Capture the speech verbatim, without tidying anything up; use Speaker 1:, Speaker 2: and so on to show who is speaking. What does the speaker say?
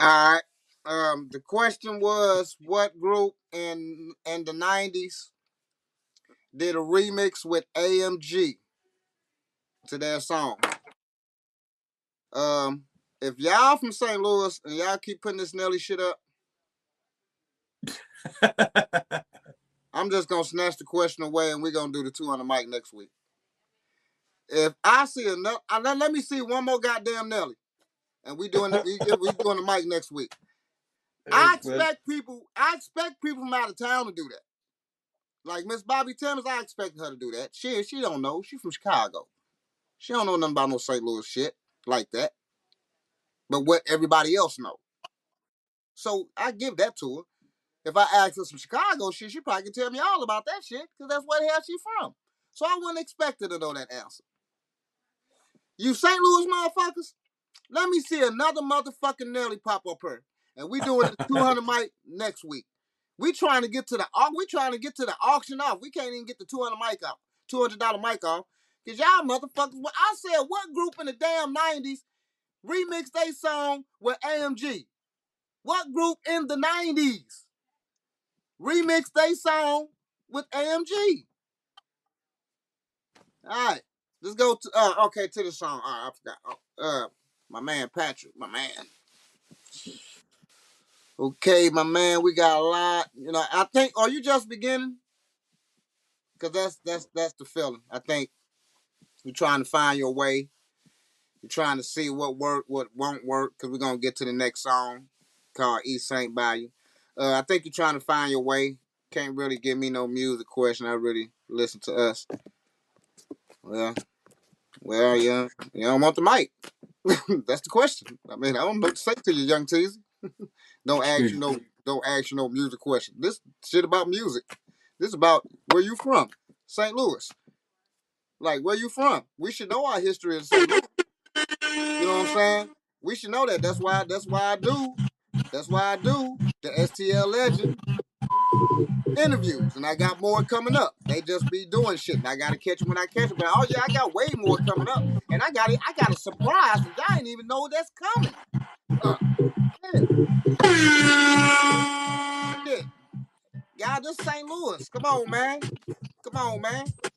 Speaker 1: All right. Um, the question was, what group in in the nineties did a remix with A M G to their song? Um, if y'all from Saint Louis and y'all keep putting this Nelly shit up, I'm just gonna snatch the question away and we're gonna do the two on the mic next week. If I see enough, uh, let, let me see one more goddamn Nelly, and we doing we we doing the mic next week. I expect people. I expect people from out of town to do that. Like Miss Bobby Timmons, I expect her to do that. She she don't know. She from Chicago. She don't know nothing about no Saint Louis shit like that. But what everybody else know. So I give that to her. If I ask her some Chicago shit, she probably can tell me all about that shit because that's where the hell she from. So I wouldn't expect her to know that answer. You Saint Louis motherfuckers, let me see another motherfucking Nelly pop up here, and we doing the two hundred mic next week. We trying to get to the we trying to get to the auction off. We can't even get the two hundred mic off, two hundred dollar mic off, cause y'all motherfuckers. I said, what group in the damn nineties remixed they song with A M G? What group in the nineties remixed they song with A M G? All right, let's go to uh, okay to the song. All right, I forgot. Oh, uh, my man Patrick, my man. Okay, my man, we got a lot. You know, I think. Are you just beginning? Because that's that's that's the feeling. I think you're trying to find your way. You're trying to see what work, what won't work. Because we're gonna get to the next song called East Saint Bayou. Uh, I think you're trying to find your way. Can't really give me no music question. I really listen to us. Well, well, yeah, you don't want the mic. That's the question. I mean, I don't know what to say to you, young teaser. Don't ask you no. Don't ask you no music question. This shit about music. This is about where you from. Saint Louis. Like, where you from? We should know our history in Saint Louis. You know what I'm saying? We should know that. That's why. That's why I do. That's why I do the S T L Legend interviews, and I got more coming up. They just be doing shit, and I gotta catch them when I catch them. But oh yeah, I got way more coming up, and I got it. I got a surprise that y'all ain't even know that's coming. Uh, shit. Y'all, this Saint Louis. Come on, man. Come on, man.